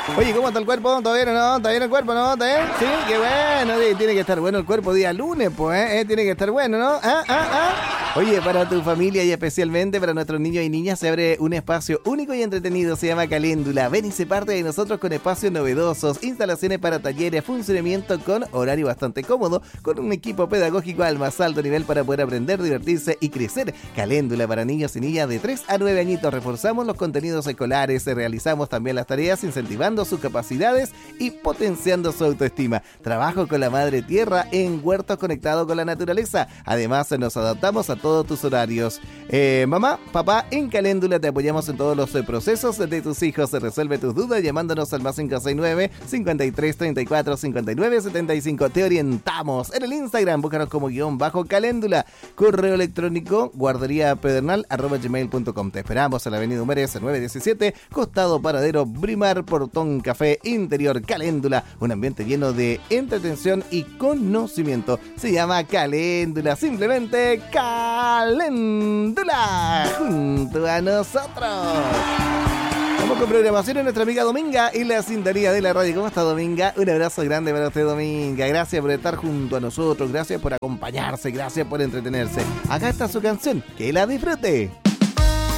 Oye, ¿cómo está el cuerpo? ¿Todo bien o no? ¿Está bien el cuerpo, no? ¿Está bien? Sí, qué bueno. Sí, tiene que estar bueno el cuerpo día lunes, pues, ¿eh? Tiene que estar bueno, ¿no? Oye, para tu familia y especialmente para nuestros niños y niñas se abre un espacio único y entretenido, se llama Caléndula. Ven y se parte de nosotros con espacios novedosos, instalaciones para talleres, funcionamiento con horario bastante cómodo, con un equipo pedagógico al más alto nivel para poder aprender, divertirse y crecer. Caléndula para niños y niñas de 3 a 9 añitos. Reforzamos los contenidos escolares, realizamos también las tareas incentivando sus capacidades y potenciando su autoestima. Trabajo con la madre tierra en huertos conectados con la naturaleza. Además, nos adaptamos a todos tus horarios. Mamá, papá, en Caléndula te apoyamos en todos los procesos de tus hijos. Resuelve tus dudas llamándonos al más 569 53 34 59 75. Te orientamos en el Instagram, búscanos como _Caléndula. Correo electrónico guardariapedernal@gmail.com. Te esperamos en la avenida Humérez 917, costado Paradero Brimar, Portón Café, Interior. Caléndula, un ambiente lleno de entretención y conocimiento. Se llama Caléndula, simplemente Caléndula, junto a nosotros. Vamos con programación en nuestra amiga Dominga y la sintonía de la radio. ¿Cómo está, Dominga? Un abrazo grande para usted, Dominga. Gracias por estar junto a nosotros, gracias por acompañarse, gracias por entretenerse. Acá está su canción, que la disfrute.